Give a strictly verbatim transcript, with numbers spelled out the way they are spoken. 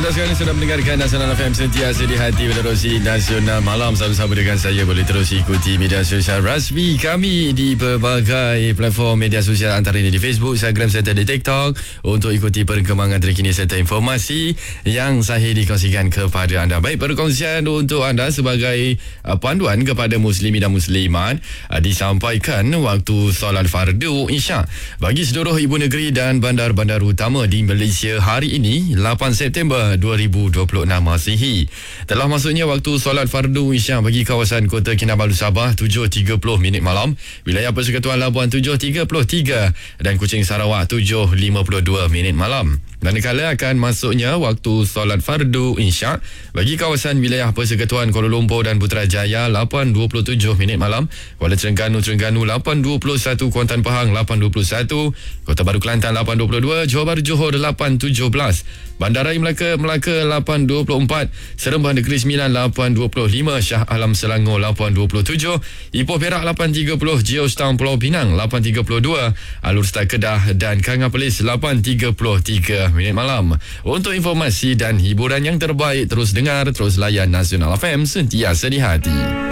anda sekarang sudah mendengarkan Nasional F M, sentiasa di hati menerusi Nasional Malam. Sama-sama dengan saya boleh terus ikuti media sosial rasmi kami di berbagai platform media sosial, antaranya di Facebook, Instagram serta di TikTok, untuk ikuti perkembangan terkini serta informasi yang sahih dikongsikan kepada anda. Baik, perkongsian untuk anda sebagai uh, panduan kepada muslimin dan muslimat uh, disampaikan waktu solat fardu Isyak bagi seluruh ibu negeri dan bandar-bandar utama di Malaysia hari ini lapan September dua ribu dua puluh enam Masihi. Telah masuknya waktu solat fardu Isyak bagi kawasan Kota Kinabalu Sabah tujuh tiga puluh minit malam, wilayah Persekutuan Labuan tujuh tiga puluh tiga dan Kuching Sarawak tujuh lima puluh dua minit malam. Manakala akan masuknya waktu solat fardu Isyak bagi kawasan wilayah Persekutuan Kuala Lumpur dan Putrajaya lapan dua puluh tujuh minit malam, Kuala Terengganu Terengganu lapan dua puluh satu, Kuantan Pahang lapan dua puluh satu, Kota Baru Kelantan lapan dua puluh dua, Johor Bahru Johor lapan tujuh belas, Bandaraya Melaka Melaka lapan dua puluh empat, Seremban Negeri Sembilan lapan dua puluh lima, Shah Alam Selangor lapan dua puluh tujuh, Ipoh Perak lapan tiga puluh, Georgetown Pulau Pinang lapan tiga puluh dua, Alur Star Kedah dan Kanga Perlis lapan tiga puluh tiga minit malam. Untuk informasi dan hiburan yang terbaik, terus dengar, terus layan Nasional F M, sentiasa di hati.